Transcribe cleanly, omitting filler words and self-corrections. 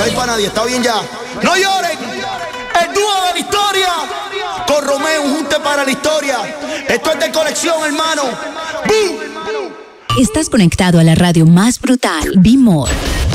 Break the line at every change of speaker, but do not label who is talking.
No hay para nadie, está bien ya. No lloren. El dúo de la historia. Con Romeo, un junte para la historia. Esto es de colección, hermano. ¡Bum!
Estás conectado a la radio más brutal, Be More.